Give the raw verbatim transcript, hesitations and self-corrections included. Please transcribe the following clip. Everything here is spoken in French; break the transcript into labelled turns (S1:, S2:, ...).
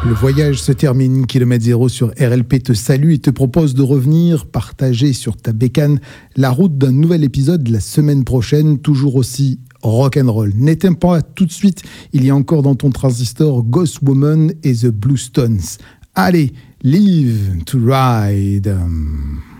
S1: Le voyage se termine, Kilomètre Zéro sur R L P te salue et te propose de revenir partager sur ta bécane la route d'un nouvel épisode la semaine prochaine, toujours aussi rock'n'roll. N'éteins pas tout de suite, il y a encore dans ton transistor Ghost Woman et The Blue Stones. Allez, live to ride.